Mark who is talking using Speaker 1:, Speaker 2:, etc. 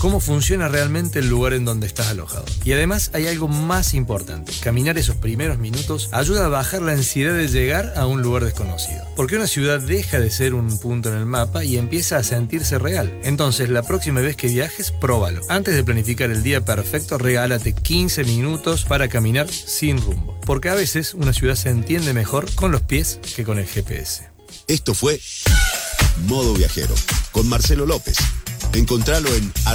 Speaker 1: cómo funciona realmente el lugar en donde estás alojado. Y además hay algo más importante. Caminar esos primeros minutos ayuda a bajar la ansiedad de llegar a un lugar desconocido. Porque una ciudad deja de ser un punto en el mapa y empieza a sentirse real. Entonces, la próxima vez que viajes, próbalo. Antes de planificar el día perfecto, regálate 15 minutos para caminar sin rumbo. Porque a veces una ciudad se entiende mejor con los pies que con el GPS.
Speaker 2: Esto fue Modo Viajero con Marcelo López. Encontralo en